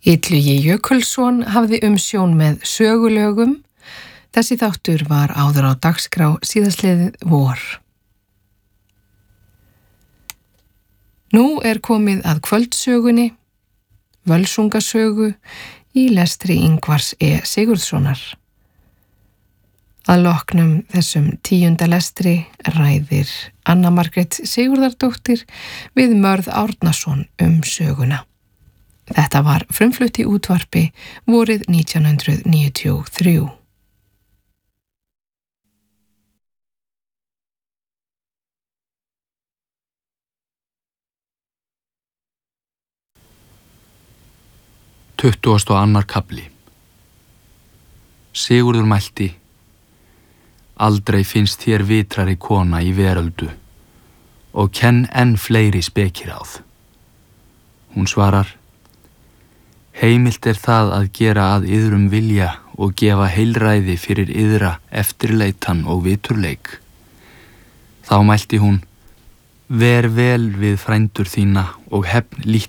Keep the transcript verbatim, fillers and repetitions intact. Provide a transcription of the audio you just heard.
Illugi Jökulsson hafði umsjón með sögulögum. Þessi þáttur var áður á dagskrá síðastliðið vor. Nú er komið að kvöldsögunni, Völsungasögu í lestri Ingvars E. Sigurðssonar. Að loknum þessum tíunda lestri ræðir Anna Margrét Sigurðardóttir við Mörð Árnason um söguna. Þetta var frumflutt í útvarpi vorið nítján hundruð níutíu og þrjú. Tuttugasti og annar kafli. Sigurður mælti: Aldrei finnst þér vitrari kona í veröldu og kenn enn fleiri spekiráð. Hún svarar: Heimilt er það að gera að yðrum vilja og gefa heilræði fyrir yðra eftirleitan og viturleik. Þá mælti hún: Ver vel við frændur þína og hefn lítt